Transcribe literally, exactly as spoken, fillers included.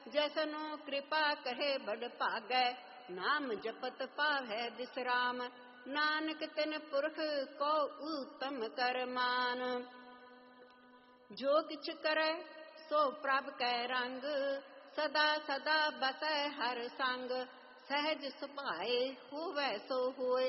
जसनो कृपा करे बड़ भागै, नाम जपत पावै विश्राम। नानक तिन पुरख को उत्तम कर मान। जो किछ करे सो प्रभ कै रंग, सदा सदा बसै हर संग। सहज सुभाए होवै सो होए,